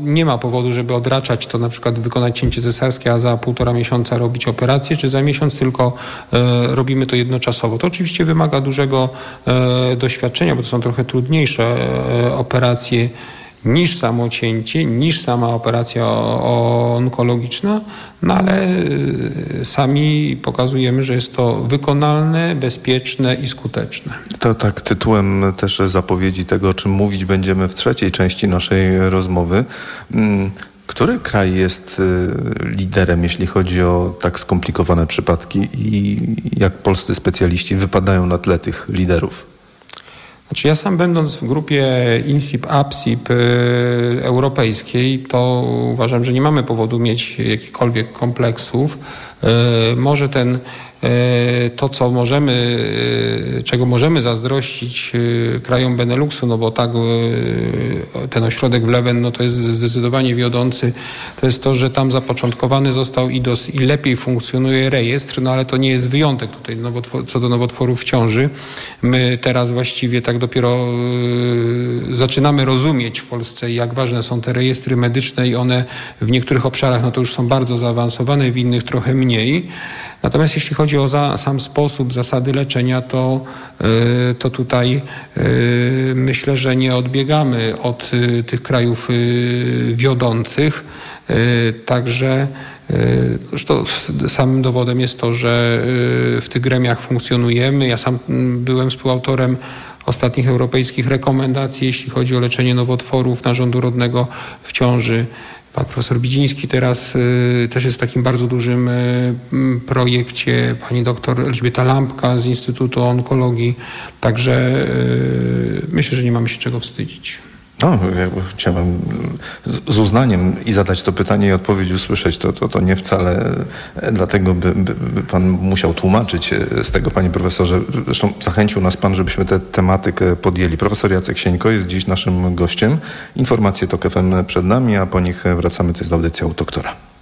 nie ma powodu, żeby odraczać to, na przykład wykonać cięcie cesarskie, a za 1,5 miesiąca robić operację, czy za miesiąc, tylko robimy to jednoczasowo. To oczywiście wymaga dużego doświadczenia, bo to są trochę trudniejsze operacje niż samo cięcie, niż sama operacja onkologiczna, no ale sami pokazujemy, że jest to wykonalne, bezpieczne i skuteczne. To tak tytułem też zapowiedzi tego, o czym mówić będziemy w trzeciej części naszej rozmowy. Który kraj jest liderem, jeśli chodzi o tak skomplikowane przypadki i jak polscy specjaliści wypadają na tle tych liderów? Znaczy ja sam będąc w grupie INSIP-APSIP europejskiej, to uważam, że nie mamy powodu mieć jakichkolwiek kompleksów. Może to, czego możemy zazdrościć krajom Beneluxu, no bo tak ten ośrodek w Leven, no to jest zdecydowanie wiodący, to jest to, że tam zapoczątkowany został i lepiej funkcjonuje rejestr, no ale to nie jest wyjątek tutaj co do nowotworów w ciąży. My teraz właściwie tak dopiero zaczynamy rozumieć w Polsce, jak ważne są te rejestry medyczne i one w niektórych obszarach, no to już są bardzo zaawansowane, w innych trochę mniej. Natomiast jeśli chodzi o sam sposób, zasady leczenia, to tutaj myślę, że nie odbiegamy od tych krajów wiodących. Także zresztą samym dowodem jest to, że w tych gremiach funkcjonujemy. Ja sam byłem współautorem ostatnich europejskich rekomendacji, jeśli chodzi o leczenie nowotworów narządu rodnego w ciąży. Pan profesor Bidziński teraz też jest w takim bardzo dużym projekcie, pani doktor Elżbieta Lampka z Instytutu Onkologii. Także myślę, że nie mamy się czego wstydzić. No, ja chciałem z uznaniem i zadać to pytanie i odpowiedź usłyszeć. To nie wcale dlatego, by pan musiał tłumaczyć z tego, panie profesorze. Zresztą zachęcił nas pan, żebyśmy tę tematykę podjęli. Profesor Jacek Sieńko jest dziś naszym gościem. Informacje TOK FM przed nami, a po nich wracamy. To jest audycja u doktora.